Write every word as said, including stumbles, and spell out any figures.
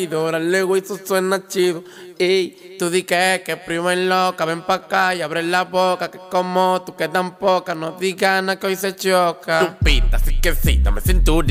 Órale, güey, eso suena chido. Ey, tú di que, que primo en loca, ven pa' acá y abre la boca. Que como tú quedan poca, no digas nada que hoy se choca. Tupita, así que sí, dame cinturita.